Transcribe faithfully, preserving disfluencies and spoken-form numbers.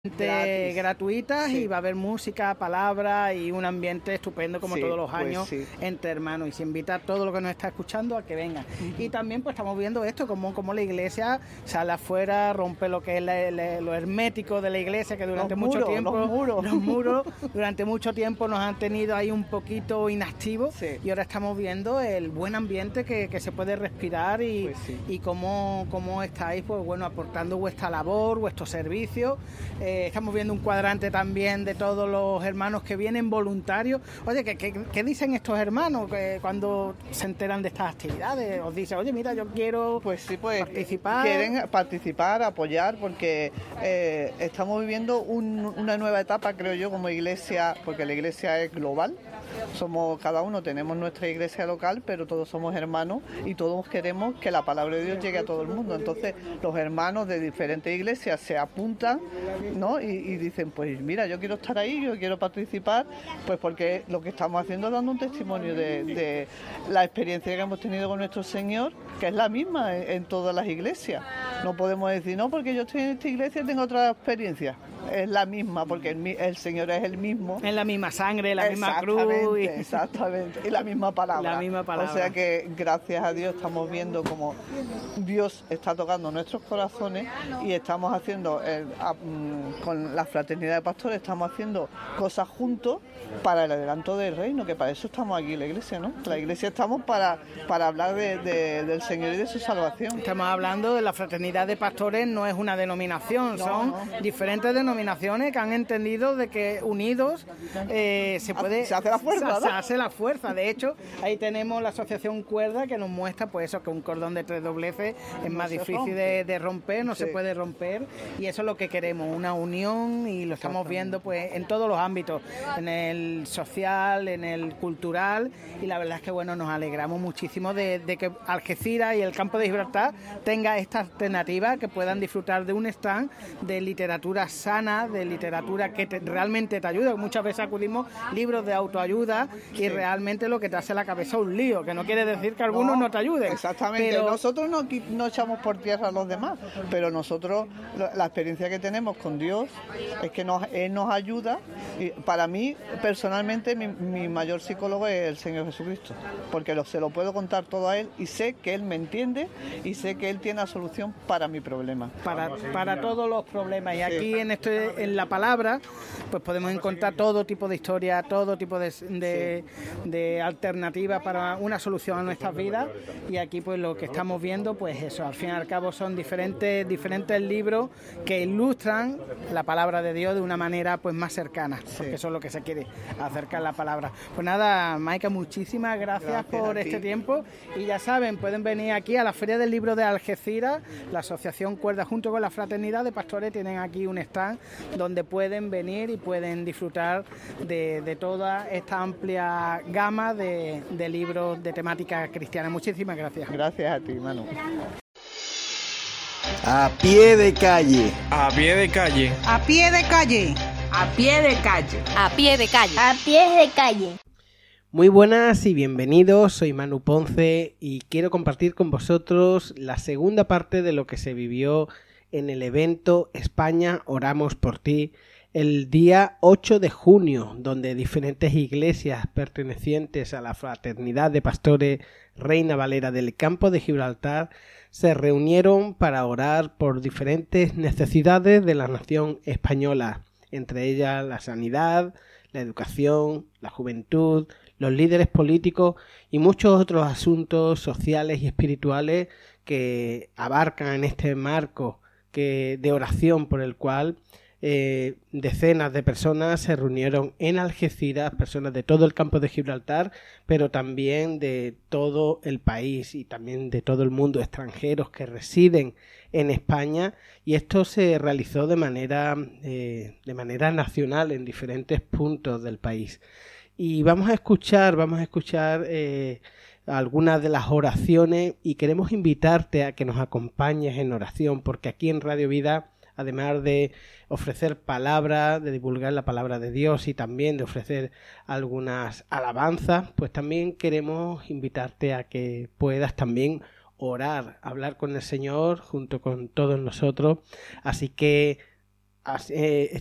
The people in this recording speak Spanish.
Gratis. gratuitas sí. Y va a haber música, palabras y un ambiente estupendo como sí, todos los años pues sí. entre hermanos, y se invita a todo lo que nos está escuchando a que vengan. Uh-huh. Y también pues estamos viendo esto, como, como la iglesia sale afuera, rompe lo que es la, la, lo hermético de la iglesia, que durante los mucho muros, tiempo los muros. los muros durante mucho tiempo nos han tenido ahí un poquito inactivos sí. Y ahora estamos viendo el buen ambiente que, que se puede respirar y, pues sí. y cómo, cómo estáis pues bueno aportando vuestra labor, vuestro servicio. Eh, Estamos viendo un cuadrante también de todos los hermanos que vienen voluntarios. Oye, ¿qué, qué, qué dicen estos hermanos que cuando se enteran de estas actividades? Os dicen, oye, mira, yo quiero pues sí, pues, participar. Quieren participar, apoyar, porque eh, estamos viviendo un, una nueva etapa, creo yo, como iglesia, porque la iglesia es global. Somos, cada uno tenemos nuestra iglesia local, pero todos somos hermanos y todos queremos que la palabra de Dios llegue a todo el mundo. Entonces, los hermanos de diferentes iglesias se apuntan, ¿no? Y, y dicen, pues mira, yo quiero estar ahí, yo quiero participar, pues porque lo que estamos haciendo es dando un testimonio de, de la experiencia que hemos tenido con nuestro Señor, que es la misma en, en todas las iglesias. No podemos decir, no, porque yo estoy en esta iglesia y tengo otra experiencia. Es la misma, porque el, el Señor es el mismo. Es la misma sangre, la misma cruz. Y... Exactamente, y la misma palabra. La misma palabra. O sea que gracias a Dios estamos viendo como Dios está tocando nuestros corazones y estamos haciendo, el, a, con la fraternidad de pastores, estamos haciendo cosas juntos para el adelanto del reino, que para eso estamos aquí en la iglesia, ¿no? La iglesia estamos para, para hablar de, de, del Señor y de su salvación. Estamos hablando de la fraternidad de pastores, no es una denominación, no, son no. diferentes denominaciones que han entendido de que unidos eh, se puede... Se hace la fuerza, se, se hace la fuerza. De hecho, ahí tenemos la asociación Cuerda, que nos muestra pues eso, que un cordón de tres dobleces es no más difícil de, de romper, no sí. se puede romper, y eso es lo que queremos, una unión, y lo estamos viendo pues en todos los ámbitos, en el social, en el cultural, y la verdad es que bueno, nos alegramos muchísimo de, de que Algeciras y el campo de Gibraltar tenga esta alternativa, que puedan disfrutar de un stand de literatura sana, de literatura que te, realmente te ayuda. Muchas veces acudimos libros de autoayuda y sí. realmente lo que te hace la cabeza un lío, que no quiere decir que algunos no, no te ayuden. Exactamente, pero... nosotros no, no echamos por tierra a los demás, pero nosotros, la experiencia que tenemos con Dios es que nos, Él nos ayuda, y para mí, personalmente, mi, mi mayor psicólogo es el Señor Jesucristo, porque lo, se lo puedo contar todo a Él y sé que Él me entiende y sé que Él tiene la solución para mi problema. Para, para todos los problemas, y sí. aquí en, este, en la palabra, pues podemos encontrar todo tipo de historia, todo tipo de, de, sí. de alternativas para una solución a nuestras vidas, y aquí pues lo que estamos viendo, pues eso, al fin y al cabo son diferentes, diferentes libros que ilustran la palabra de Dios de una manera pues más cercana, sí. porque eso es lo que se quiere, acercar la palabra. Pues nada, Maika, muchísimas gracias, gracias por este tiempo, y ya saben, pueden venir aquí a la Feria del Libro de Algeciras, la Asociación Cuerda junto con la Fraternidad de Pastores tienen aquí un stand donde pueden venir y pueden disfrutar de, de toda esta amplia gama de, de libros de temática cristiana. Muchísimas gracias. Gracias a ti, Manu. A pie de calle. A pie de calle. A pie de calle. A pie de calle. A pie de calle. A pie de calle. Muy buenas y bienvenidos, soy Manu Ponce y quiero compartir con vosotros la segunda parte de lo que se vivió en el evento España Oramos por Ti el día ocho de junio, donde diferentes iglesias pertenecientes a la Fraternidad de Pastores Reina Valera del Campo de Gibraltar se reunieron para orar por diferentes necesidades de la nación española, entre ellas la sanidad, la educación, la juventud, los líderes políticos y muchos otros asuntos sociales y espirituales que abarcan en este marco que, de oración por el cual eh, decenas de personas se reunieron en Algeciras, personas de todo el campo de Gibraltar, pero también de todo el país y también de todo el mundo, extranjeros que residen en España, y esto se realizó de manera, eh, de manera nacional en diferentes puntos del país. Y vamos a escuchar, vamos a escuchar eh, algunas de las oraciones, y queremos invitarte a que nos acompañes en oración, porque aquí en Radio Vida, además de ofrecer palabra, de divulgar la palabra de Dios y también de ofrecer algunas alabanzas, pues también queremos invitarte a que puedas también orar, hablar con el Señor junto con todos nosotros. Así que eh,